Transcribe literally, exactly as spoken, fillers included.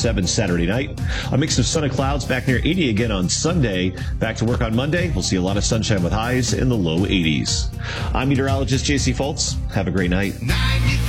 seven Saturday night. A mix of sun and clouds back near eighty again on Sunday. Back to work on Monday. We'll see a lot of sunshine with highs in the low eighties. I'm meteorologist J C Fultz. Have a great night.